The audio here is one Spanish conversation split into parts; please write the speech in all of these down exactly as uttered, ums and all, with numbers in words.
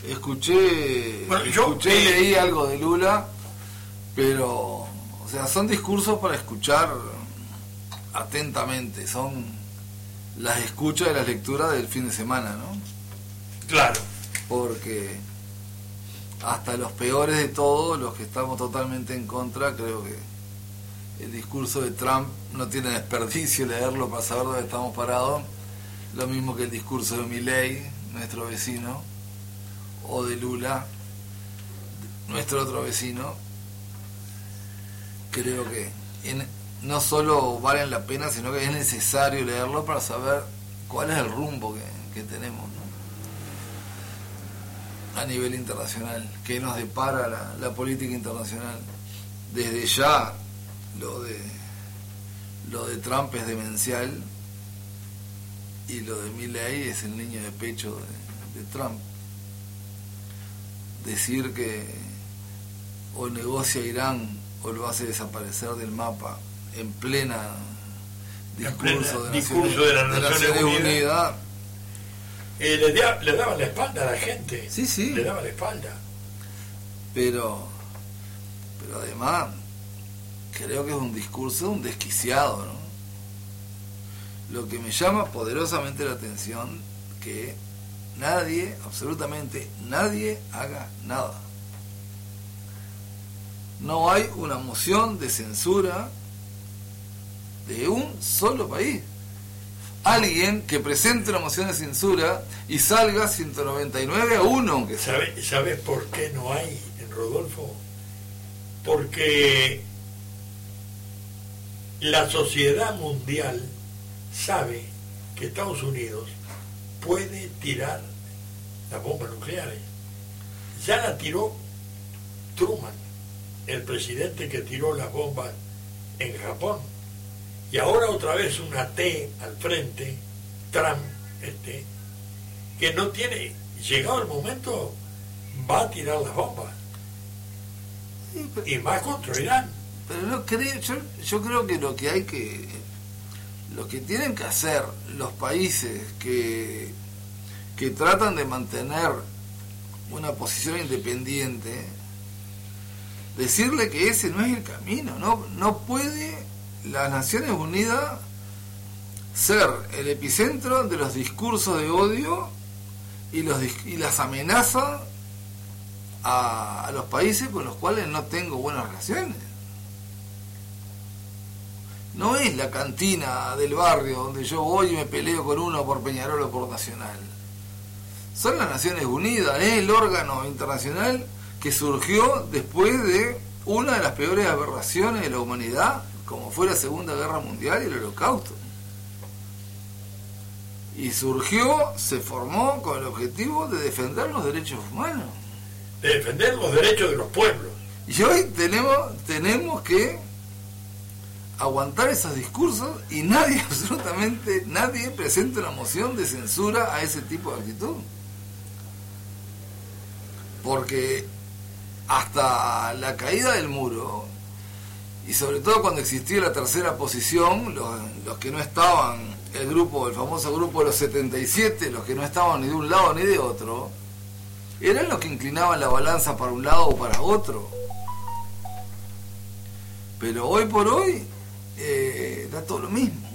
Escuché, bueno, yo, escuché y eh, leí algo de Lula, pero, o sea, son discursos para escuchar atentamente, son las escuchas de las lecturas del fin de semana, ¿no? Claro. Porque hasta los peores de todos, los que estamos totalmente en contra, creo que el discurso de Trump no tiene desperdicio leerlo para saber dónde estamos parados, lo mismo que el discurso de Milei, nuestro vecino, o de Lula, nuestro otro vecino. Creo que en, no solo valen la pena, sino que es necesario leerlo para saber cuál es el rumbo que, que tenemos, ¿no? A nivel internacional, qué nos depara la, la política internacional. Desde ya lo de lo de Trump es demencial y lo de Milei es el niño de pecho de, de Trump. Decir que o negocia Irán o lo hace desaparecer del mapa en plena discurso, en plena, de, discurso Naciones, de las de Naciones Naciones Unidas, Unidas. Eh, le, da, le daban la espalda a la gente. Sí, sí. Le daban la espalda. Pero, pero además, creo que es un discurso, un desquiciado, ¿no? Lo que me llama poderosamente la atención, que nadie, absolutamente nadie, haga nada. No hay una moción de censura de un solo país. Alguien que presente una moción de censura y salga ciento noventa y nueve a uno, aunque sea. ¿Sabes sabe por qué no hay, en Rodolfo? Porque la sociedad mundial sabe que Estados Unidos puede tirar las bombas nucleares. Ya la tiró Truman, el presidente que tiró las bombas en Japón. Y ahora otra vez una T al frente, Trump, este, que no tiene, llegado el momento, va a tirar las bombas. Sí, pero, y más contra Irán. Pero no creo, yo, yo creo que lo que hay que, lo que tienen que hacer los países que, que tratan de mantener una posición independiente, decirle que ese no es el camino, no, no puede las Naciones Unidas ser el epicentro de los discursos de odio y, los, y las amenazas a, a los países con los cuales no tengo buenas relaciones. No es la cantina del barrio donde yo voy y me peleo con uno por Peñarol o por Nacional. Son las Naciones Unidas, es el órgano internacional que surgió después de una de las peores aberraciones de la humanidad, como fue la Segunda Guerra Mundial y el Holocausto. Y surgió, se formó con el objetivo de defender los derechos humanos. De defender los derechos de los pueblos. Y hoy tenemos, tenemos que aguantar esos discursos y nadie, absolutamente nadie, presenta una moción de censura a ese tipo de actitud. Porque hasta la caída del muro, y sobre todo cuando existía la tercera posición, los, los que no estaban, el grupo, el famoso grupo de los setenta y siete, los que no estaban ni de un lado ni de otro, eran los que inclinaban la balanza para un lado o para otro. Pero hoy por hoy eh, da todo lo mismo.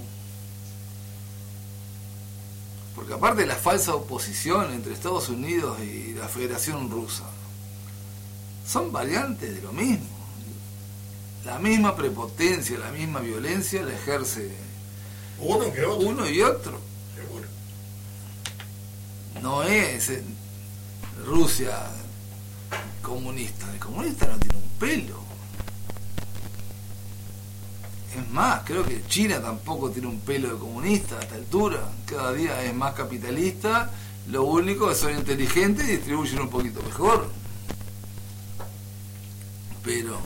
Porque aparte de la falsa oposición entre Estados Unidos y la Federación Rusa, son variantes de lo mismo. La misma prepotencia, la misma violencia la ejerce uno que otro. Uno y otro. Seguro. No es eh, Rusia comunista. El comunista no tiene un pelo. Es más, creo que China tampoco tiene un pelo de comunista a esta altura. Cada día es más capitalista. Lo único es que son inteligentes y distribuyen un poquito mejor. Pero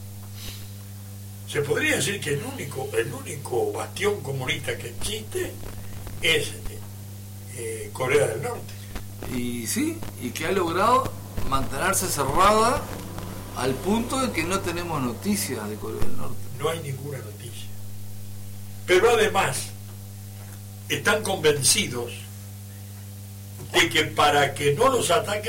se podría decir que el único el único bastión comunista que existe es eh, Corea del Norte. Y sí, y que ha logrado mantenerse cerrada al punto de que no tenemos noticias de Corea del Norte. No hay ninguna noticia. Pero además están convencidos de que para que no los ataquen